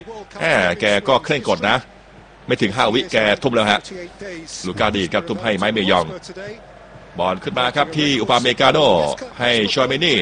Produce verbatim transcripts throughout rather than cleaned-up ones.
แหมแกก็เคร่งกดนะไม่ถึงห้าวิแกทุ่มแล้วฮะลูกาดีครับทุ่มให้ไม้เมยองบอลขึ้นมาครับที่อุปาเมกาโนให้ชอยเมนี่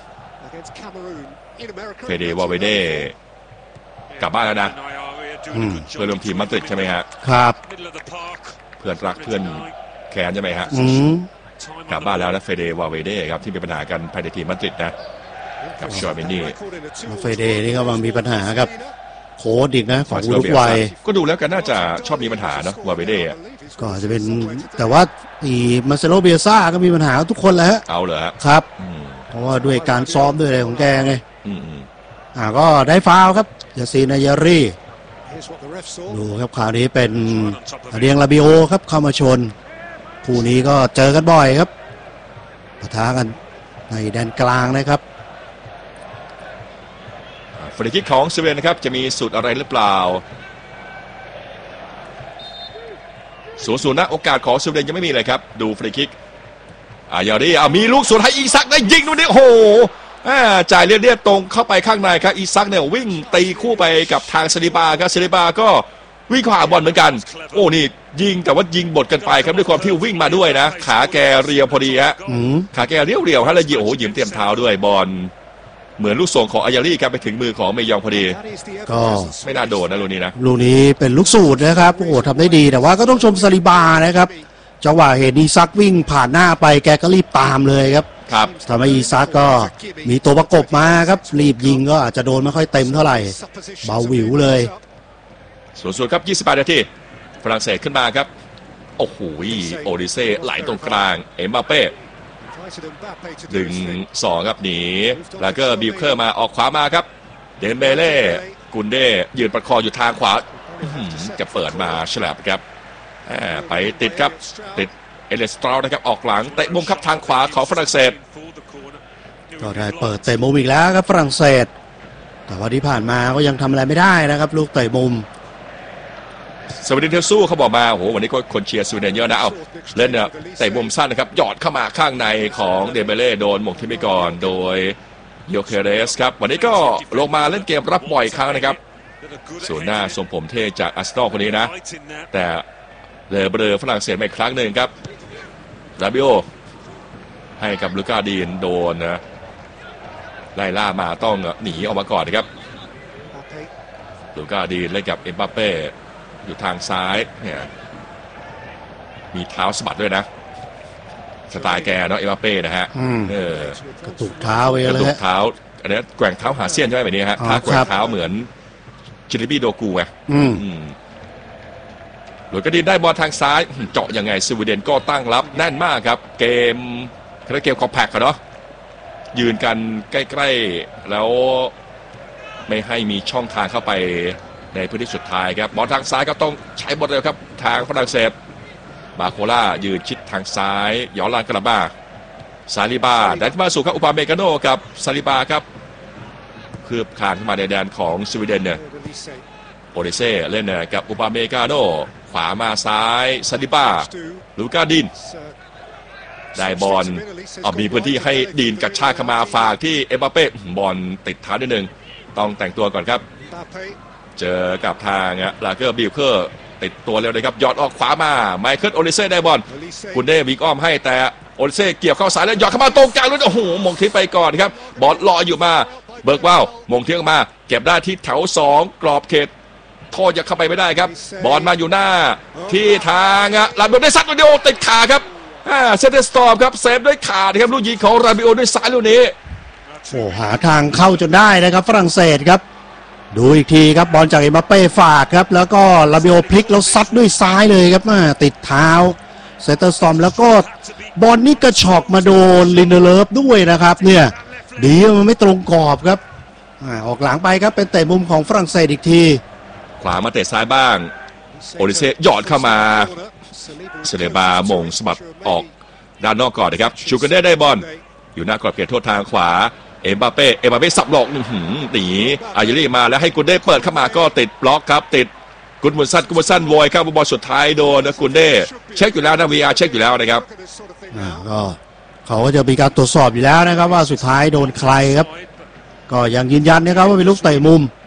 เฟเดวาเวเดกลับบ้านแล้วนะเพื่อนร่วมทีมมาดริดใช่ไหมฮะครับเพื่อนรักเพื่อนแค้นใช่ไหมฮะกลับบ้านแล้วนะเฟเดวาเวเดครับที่มีปัญหากันภายในทีมมาดริดนะกับชอยเมนี่เฟเดนี่ก็มีปัญหาครับโค้ดอีกนะของอุรุกวัยก็ดูแล้วกันน่าจะชอบมีปัญหาเนาะวาเวเดก็อาจจะเป็นแต่ว่าอีมาเซโลเบียซ่าก็มีปัญหาทุกคนแหละฮะเอาเหรอครับเพราะว่าด้วยการซ้อมด้วยอะไรของแกไงอ่าก็ได้ฟาวครับยาซีนายารีดูครับคราวนี้เป็นเรียงลาบิโอครับเข้ามาชนคู่นี้ก็เจอกันบ่อยครับปะทะกันในแดนกลางนะครับฟรีคิกของสวีเดนนะครับจะมีสูตรอะไรหรือเปล่าศูนย์ศูนย์นะโอกาสของสวีเดนยังไม่มีเลยครับดูฟรีคิกอายารีอ่ะมีลูกสวนให้อีซักได้ยิงดูนี่โอ้โหจ่ายเรียบๆตรงเข้าไปข้างในครับอีซักเนี่ยวิ่งตีคู่ไปกับทางซาลิบาครับซาลิบาก็วิ่งขวาบอลเหมือนกันโอ้นี่ยิงแต่ว่ายิงบดกันไปครับด้วยความที่วิ่งมาด้วยนะขาแกเรียวพอดีฮะขาแกเรียวเรียวฮะแล้วยิงโอ้โหยิงเตรียมเท้าด้วยบอลเหมือนลูกส่งของอายารีครับไปถึงมือของเมยองพอดีก็ไม่น่าโดนนะลูกนี้นะลูกนี้เป็นลูกสูตรนะครับโอ้โหทำได้ดีแต่ว่าก็ต้องชมซาลิบานะครับจังหวะเห็นอีซักวิ่งผ่านหน้าไปแกก็รีบตามเลยครับครับทำให้อีซักก็มีตัวประกบมาครับรีบยิงก็อาจจะโดนไม่ค่อยเต็มเท่าไหร่เบาหวิวเลยส่วนๆครับยี่สิบแปดนาทีฝรั่งเศสขึ้นมาครับโอ้โหโอดิเซ่ไหลตรงกลางเอ็มบัปเป้ดึงสองครับหนีแล้วก็บิวเคอร์มาออกขวามาครับเดมเบเล่กุนเดยืนประคองอยู่ทางขวาจะเปิดมาฉลับครับไปติดครับติดเอเลสตราวนะครับออกหลังเตะมุมครับทางขวาของฝรั่งเศสก็ได้เปิดเตะมุมอีกแล้วครับฝรั่งเศสแต่ว่าที่ผ่านมาก็ยังทำอะไรไม่ได้นะครับลูกเตะมุมสวีเดนเทลสู้เขาบอกมาโอ้โหวันนี้ก็คนเชียร์สวีเดนเยอะนะเอาเล่นเนี่ยเตะมุมสั้นนะครับหยอดเข้ามาข้างในของเดเบเล่โดนหมงที่ไปก่อนโดยโยเคเรสครับวันนี้ก็ลงมาเล่นเกมรับบ่อยครั้งนะครับส่วนหน้าทรงผมเท่จากอาร์เซนอลคนนี้นะแต่เลเบอร์ฝรั่งเศสมาอีกครั้งหนึ่งครับลาบิโอให้กับลูกาดีนโดนนะไล่ล่ามาต้องหนีออกมาก่อนนะครับลูกาดีนเล่นกับเอ็มบัปเป้อยู่ทางซ้ายเนี่ยมีเท้าสะบัดด้วยนะสไตล์แกเนาะเอ็มบัปเป้นะฮะเออกระตุกเท้าไปเลยกระตุกเท้าอันนี้แกว่งเท้าหาเสี้ยนใช่ไหมแบบนี้ฮะท่าแกว่งเท้าเหมือนชิลิบี้โดกูไงหลุดกระดินได้บอลทางซ้ายเจาะยังไงสวีเดนก็ตั้งรับแน่นมากครับเกมเกมคอมแพคเนาะยืนกันใกล้ๆแล้วไม่ให้มีช่องทางเข้าไปในพื้นที่สุดท้ายครับบอลทางซ้ายก็ต้องใช้บอลเร็วครับทางฝรั่งเศสบาโคล่ายืนชิดทางซ้ายย้อนหลังกลับมาซาลิบาได้มาสู่ครับอุปาเมกาโนกับซาลิบาครับคืบคลานเข้ามาในแดนของสวีเดนเนี่ยโอเดเซ่เล่นเนี่ยกับอุปาเมกาโนขวามาซ้ายซาลิบาลูกาดินได้บอลเอามีพื้นที่ให้ดีนกระชากเข้ามาฝากที่เอ็มบัปเป้บอลติดเท้านิดนึงต้องแต่งตัวก่อนครับเจอกับทางลาเกอร์บิลเคอร์ติดตัวเร็วเลยครับยอดออกขวามาไมเคิลโอลิเซ่ได้บอลคุณเดวิกอ้อมให้แต่โอลิเซ่เกี่ยวเข้าสายแล้วหยอดเข้ามาตรงกลางแล้วโอ้โหมงทิ้งไปก่อนครับบอลลอยอยู่มาเบิร์กว่าวมงทิ้งมาเก็บได้ที่แถวสองกรอบเขตโทษยังเข้าไปไม่ได้ครับบอลมาอยู่หน้าที่ทางลาบิโอได้ซัดวิดีโอติดขาครับเซนเตอร์สตอร์มครับเซฟด้วยขาครับลูกยิงของลาบิโอด้วยซ้ายลูกนี้โอ้หาทางเข้าจนได้นะครับฝรั่งเศสครับดูอีกทีครับบอลจากเอ็มบัปเป้ฝากครับแล้วก็ลาบิโอพลิกแล้วซัดด้วยซ้ายเลยครับมาติดเท้าเซนเตอร์สตอร์มแล้วก็บอลนี่กระชอกมาโดนลินเดเลฟด้วยนะครับเนี่ยดีมันไม่ตรงกรอบครับออกหลังไปครับเป็นเตะมุมของฝรั่งเศสอีกทีขวามาเตะซ้ายบ้างโอลิเซ่หยอดเข้ามาเซเลบามงสะบัดออกด้านนอกก่อนนะครับชูกันได้ได้บอลอยู่หน้ากรอบเขตโทษทางขวาเอ็มบัปเป้เอ็มบัปเป้สับหลอกหนีอายารีมาแล้วให้กุนเด้เปิดเข้ามาก็ติดบล็อกครับติดกุนมุนซันกุนมุนซันโวยครับบอลสุดท้ายโดนกุนเด้เช็คอยู่แล้วนะ วี อาร์ เช็คอยู่แล้วนะครับก็เขาก็จะมีการตรวจสอบอยู่แล้วนะครับว่าสุดท้ายโดนใครครับก็ยังยืนยันนะครับว่าเป็นลูกเตะมุม